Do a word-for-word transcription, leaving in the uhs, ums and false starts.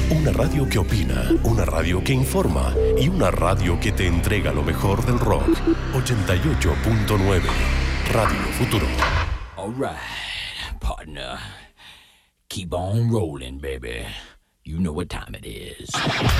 Una radio que opina, una radio que informa y una radio que te entrega lo mejor del rock. ochenta y ocho punto nueve Radio Futuro. All right, partner. Keep on rolling, baby. You know what time it is.